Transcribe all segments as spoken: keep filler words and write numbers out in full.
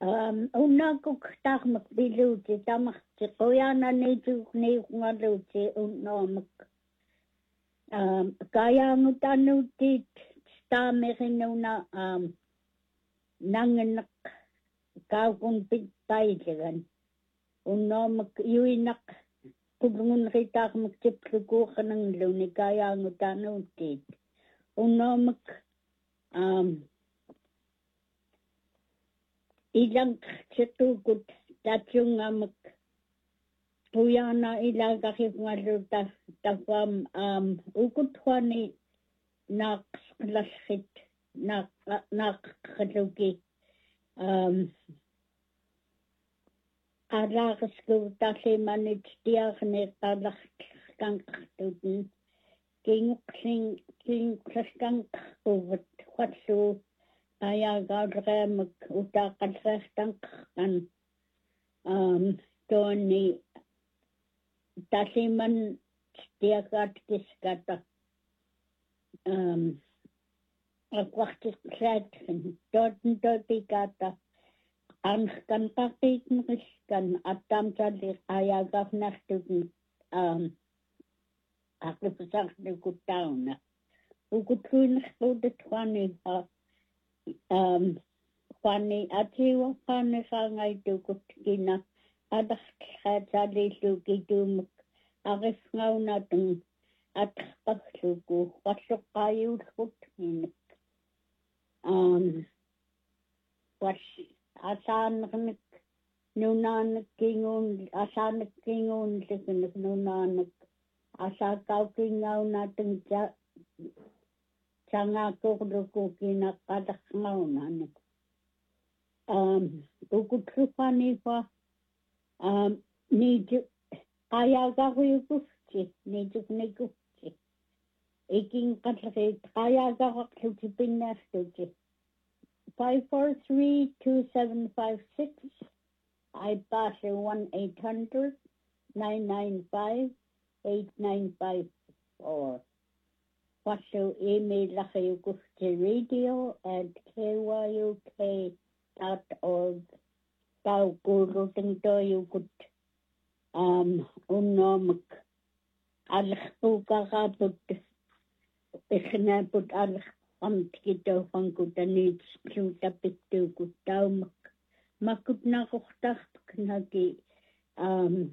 Um, una kuk tahmak biluti tamak si koyana ni juk ni ngaluti unomak. Um, kaya ngutanutit stamerinuna um nanganak kaukun pitpailegan. Unomak yuinak kulungun ritak magtiplukuha ng luni kaya ngutanutit. Unomak um ilang setukut tatyong amak puyana ilagakip nga luta tapam um ukut ni naklasrit nak nakkalugi um arakas ko tasi manit tiyak ni talak kang tutun king king king kang kuvat kwatsu Kaya gawdramak utakalsastang kan um toni tasiman tiakat kiskata um akwaktis kret totin totikata ang kan pakit ngiskan atam sali kaya gafnastun um akipsak ni kutauna ukutun udetwani ha um Fanny atiwa Fanny sangay tukut kina adak khatali suki tum agis ngaw natung at pagsuko pasok kayo sut minik um was asan nek nunanak kingon asan kingon sikinik nunanak asa kaw kingaw natung ja Sanga ko ko kinakadak mauna um ukutrupani pa um need kaya ga ko yukuchi need ne kuchi iking katlake kaya ga ko tipin na stuchi five four three two seven five six I pass one eight hundred nine nine five eight nine five four Paso email la kayo ko sa radio at k y u k dot org. Tao ko ruting to yung kut um unomak alas po kakapot isinapot alas ang tikitaw pang kutanit suta pito kutaw mak makut na kuktak nagi um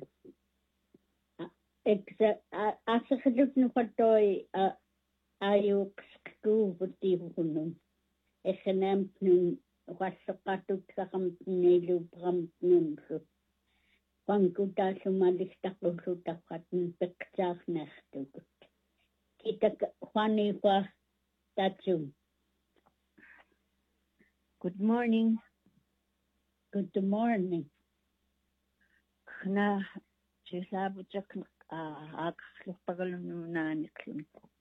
exa asa kadut no patoy uh, ayok skuvuti hunun esenem nun wasakatut sakam nilu pram nun su pangkuta sumalista ko su takat ng peksak nastugut kita Fanny pa tatsum. Good morning. Good morning. Na sisabot sa ah ak pagalun na nikin.